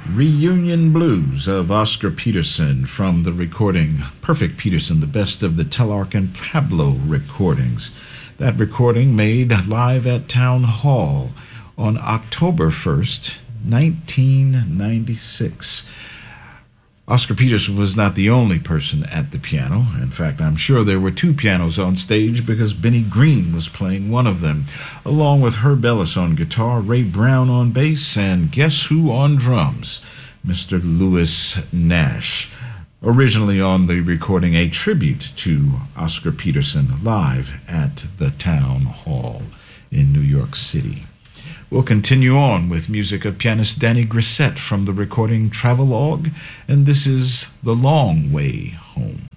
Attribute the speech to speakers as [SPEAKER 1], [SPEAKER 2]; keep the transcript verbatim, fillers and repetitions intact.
[SPEAKER 1] Reunion Blues of Oscar Peterson from the recording Perfect Peterson, the best of the Telarc and Pablo recordings. That recording made live at Town Hall on October first, nineteen ninety-six. Oscar Peterson was not the only person at the piano. In fact, I'm sure there were two pianos on stage because Benny Green was playing one of them, along with Herb Ellis on guitar, Ray Brown on bass, and guess who on drums? Mister Louis Nash. Originally on the recording a tribute to Oscar Peterson live at the Town Hall in New York City. We'll continue on with music of pianist Danny Grissett from the recording Travelogue, and this is The Long Way Home.